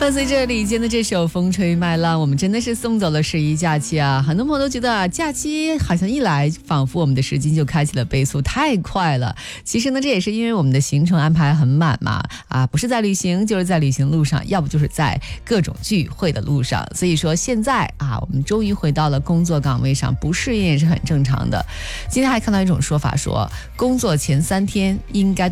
伴随着李健的这首《风吹麦浪》，我们真的是送走了11假期啊！很多朋友都觉得啊，假期好像一来，仿佛我们的时间就开启了倍速，太快了。其实呢，这也是因为我们的行程安排很满嘛，不是在旅行，就是在旅行路上，要不就是在各种聚会的路上。所以说现在我们终于回到了工作岗位上，不适应也是很正常的。今天还看到一种说法说，工作前3天应该